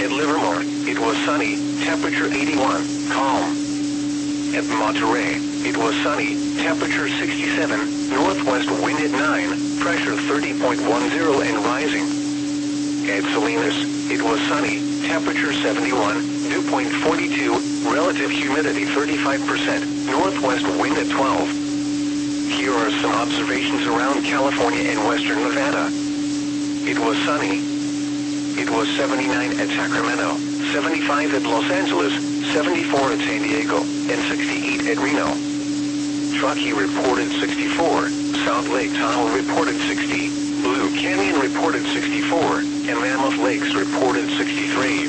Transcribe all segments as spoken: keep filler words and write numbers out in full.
At Livermore, it was sunny, temperature eighty-one, calm. At Monterey, it was sunny, temperature sixty-seven, northwest wind at nine, pressure thirty point one zero and rising. At Salinas, it was sunny, temperature seventy-one, dew point forty-two, relative humidity thirty-five percent, northwest wind at twelve. Here are some observations around California and western Nevada. It was sunny. It was seventy-nine at Sacramento, seventy-five at Los Angeles, seventy-four at San Diego, and sixty-eight at Reno. Truckee reported sixty-four, South Lake Tahoe reported sixty, Blue Canyon reported sixty-four, and Mammoth Lakes reported sixty-three.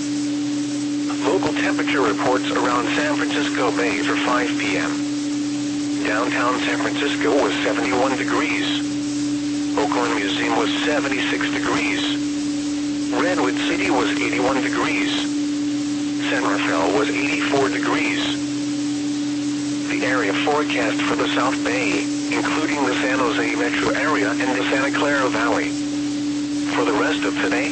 Local temperature reports around San Francisco Bay for five p m Downtown San Francisco was seventy-one degrees. Oakland Museum was seventy-six degrees. Redwood City was eighty-one degrees. San Rafael was eighty-four degrees. The area forecast for the South Bay, including the San Jose metro area and the Santa Clara Valley. For the rest of today,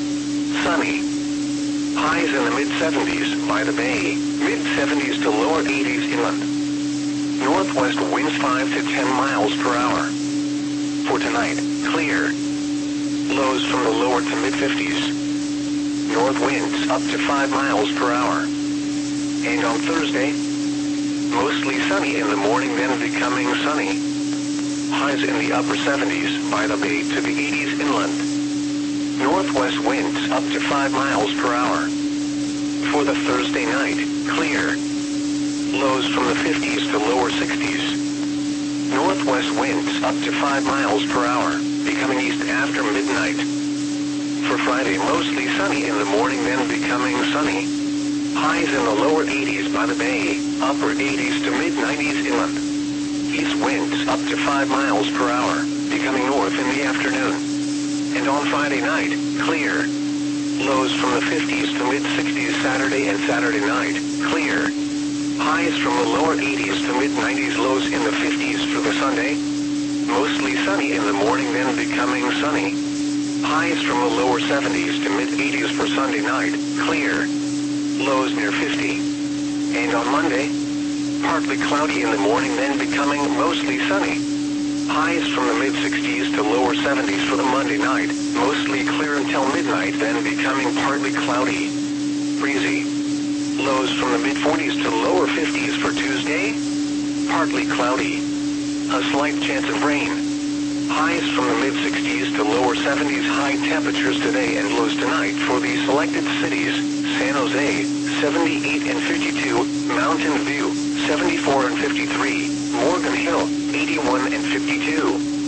sunny. Highs in the mid seventies by the Bay, mid seventies to lower eighties inland. Northwest winds five to ten miles per hour. For tonight, clear. Lows from the lower to mid fifties. North winds up to five miles per hour. And on Thursday, mostly sunny in the morning, then becoming sunny. Highs in the upper seventies by the Bay to the eighties inland. Northwest winds up to five miles per hour. For the Thursday night, clear. Lows from the fifties to lower sixties. Northwest winds up to five miles per hour, becoming east after midnight. For Friday, mostly sunny in the morning, then becoming sunny. Highs in the lower eighties by the Bay, upper eighties to mid nineties inland. East winds up to five miles per hour, becoming north in the afternoon. And on Friday night, clear. Lows from the fifties to mid sixties Saturday and Saturday night, clear. Highs from the lower eighties to mid nineties, lows in the fifties for the Sunday. Mostly sunny in the morning, then becoming sunny. Highs from the lower seventies to mid eighties for Sunday night, clear. Lows near fifty. And on Monday, partly cloudy in the morning, then becoming mostly sunny. Highs from the mid sixties to lower seventies for the Monday night, mostly clear until midnight, then becoming partly cloudy. Breezy. Lows from the mid forties to lower fifties for Tuesday, partly cloudy. A slight chance of rain. Highs from the mid sixties to lower seventies, high temperatures today and lows tonight for the selected cities: San Jose, seventy-eight and fifty-two, Mountain View, seventy-four and fifty-three, Morgan Hill, eighty-one and fifty-two.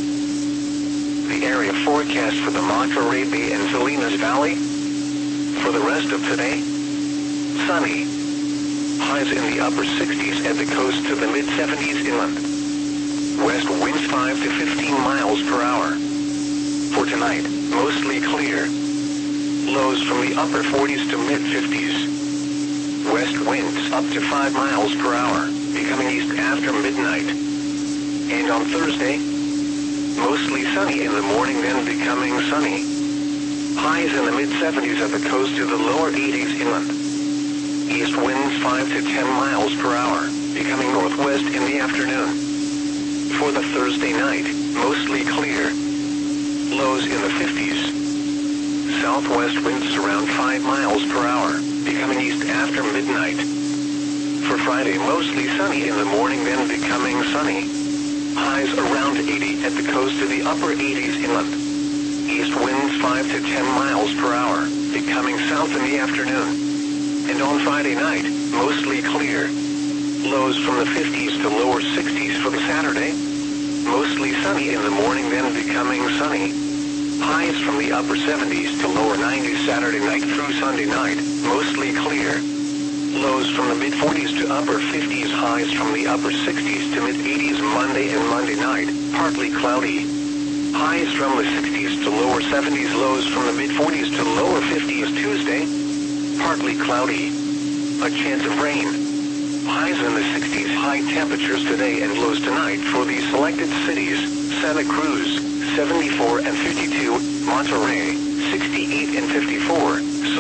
The area forecast for the Monterey Bay and Salinas Valley. For the rest of today, sunny. Highs in the upper sixties at the coast to the mid seventies inland. West winds five to fifteen miles per hour. For tonight, mostly clear. Lows from the upper forties to mid fifties. West winds up to five miles per hour, becoming east after midnight. And on Thursday, mostly sunny in the morning, then becoming sunny. Highs in the mid seventies at the coast to the lower eighties inland. East winds five to ten miles per hour, becoming northwest in the afternoon. For the Thursday night, mostly clear. Lows in the fifties. Southwest winds around five miles per hour, becoming east after midnight. For Friday, mostly sunny in the morning, then becoming sunny. Highs around eighty at the coast to the upper eighties inland. East winds five to ten miles per hour, becoming south in the afternoon. And on Friday night, mostly clear. Lows from the fifties to lower sixties for the Saturday. Mostly sunny in the morning, then becoming sunny. Highs from the upper seventies to lower nineties Saturday night through Sunday night, mostly clear. Lows from the mid forties to upper fifties, highs from the upper sixties to mid eighties Monday and Monday night, partly cloudy. Highs from the sixties to lower seventies, lows from the mid forties to lower fifties Tuesday, partly cloudy. A chance of rain. Highs in the sixties, high temperatures today and lows tonight for the selected cities: Santa Cruz, seventy-four and fifty-two, Monterey, sixty-eight and fifty-four,